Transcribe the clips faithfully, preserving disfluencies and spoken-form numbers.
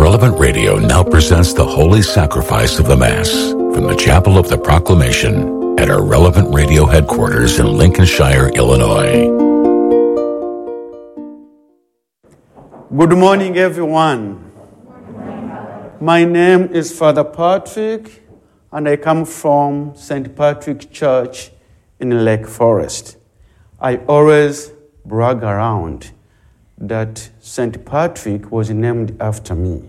Relevant Radio now presents the Holy Sacrifice of the Mass from the Chapel of the Proclamation at our Relevant Radio headquarters in Lincolnshire, Illinois. Good morning, everyone. My name is Father Patrick, and I come from Saint Patrick Church in Lake Forest. I always brag around that Saint Patrick was named after me.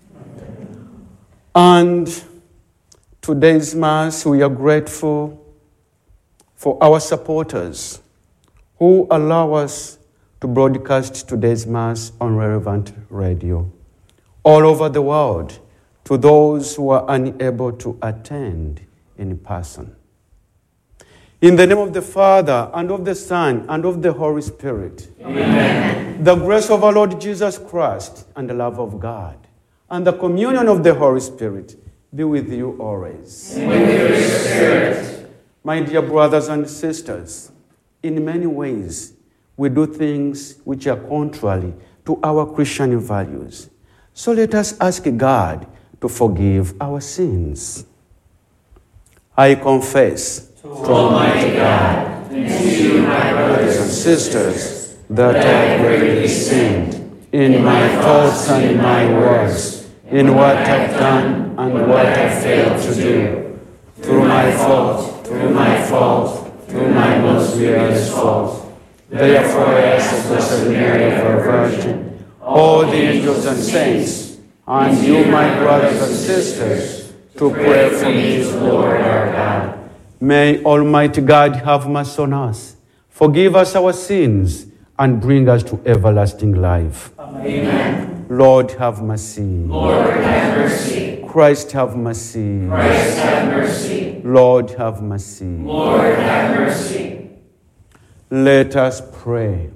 And today's Mass, we are grateful for our supporters who allow us to broadcast today's Mass on Relevant Radio all over the world to those who are unable to attend in person. In the name of the Father, and of the Son, and of the Holy Spirit. Amen. The grace of our Lord Jesus Christ, and the love of God, and the communion of the Holy Spirit be with you always. And with your spirit. My dear brothers and sisters, in many ways, we do things which are contrary to our Christian values. So let us ask God to forgive our sins. I confess to Almighty God, and to you, my brothers and sisters, that I have greatly sinned in my thoughts and in my words, in what I've done and what I've failed to do, through my fault, through my fault, through my most grievous fault. Therefore I ask the Blessed Mary, ever Virgin, all the angels and saints, and you, my brothers and sisters, to pray for me to the Lord our God. May Almighty God have mercy on us, forgive us our sins, and bring us to everlasting life. Amen. Lord, have mercy. Lord, have mercy. Christ, have mercy. Christ, have mercy. Lord, have mercy. Lord, have mercy. Let us pray.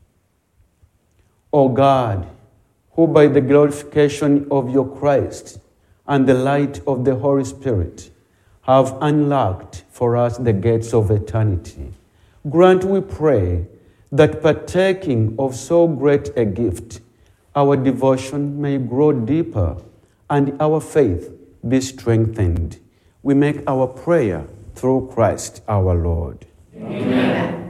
O God, who by the glorification of your Christ and the light of the Holy Spirit have unlocked for us the gates of eternity, grant, we pray, that partaking of so great a gift, our devotion may grow deeper and our faith be strengthened. We make our prayer through Christ our Lord. Amen.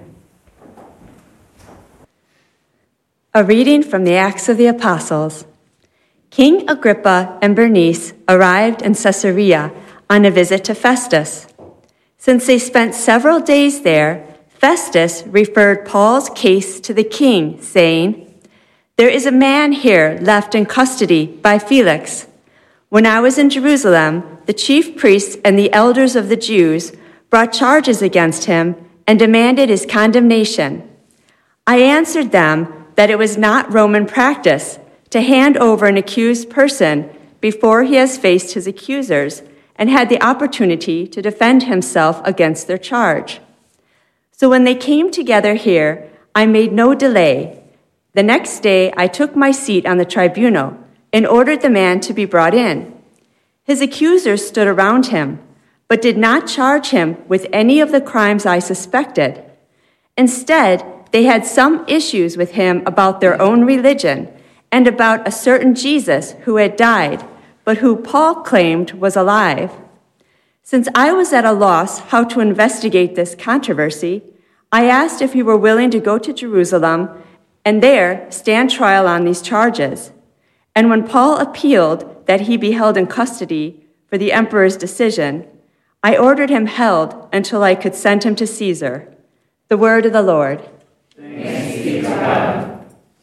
A reading from the Acts of the Apostles. King Agrippa and Bernice arrived in Caesarea on a visit to Festus. Since they spent several days there, Festus referred Paul's case to the king, saying, "There is a man here left in custody by Felix. When I was in Jerusalem, the chief priests and the elders of the Jews brought charges against him and demanded his condemnation. I answered them that it was not Roman practice to hand over an accused person before he has faced his accusers and had the opportunity to defend himself against their charge. So when they came together here, I made no delay. The next day I took my seat on the tribunal and ordered the man to be brought in. His accusers stood around him, but did not charge him with any of the crimes I suspected. Instead, they had some issues with him about their own religion and about a certain Jesus who had died, but who Paul claimed was alive. Since I was at a loss how to investigate this controversy, I asked if he were willing to go to Jerusalem and there stand trial on these charges. And when Paul appealed that he be held in custody for the emperor's decision, I ordered him held until I could send him to Caesar." The word of the Lord. Thanks be to God.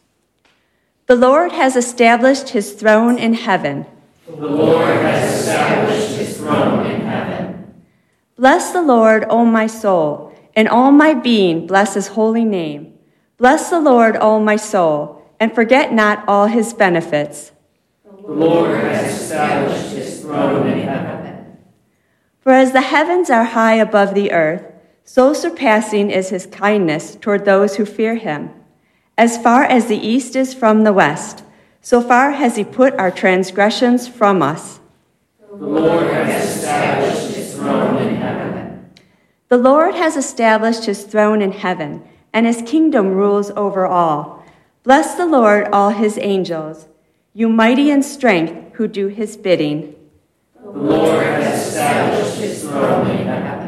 The Lord has established his throne in heaven. The Lord has established his throne in heaven. Bless the Lord, O my soul, and all my being bless his holy name. Bless the Lord, O my soul, and forget not all his benefits. The Lord has established his throne in heaven. For as the heavens are high above the earth, so surpassing is his kindness toward those who fear him. As far as the east is from the west, so far has he put our transgressions from us. The Lord has established his throne in heaven. The Lord has established his throne in heaven, and his kingdom rules over all. Bless the Lord, all his angels. You mighty in strength, who do his bidding. The Lord has established his throne in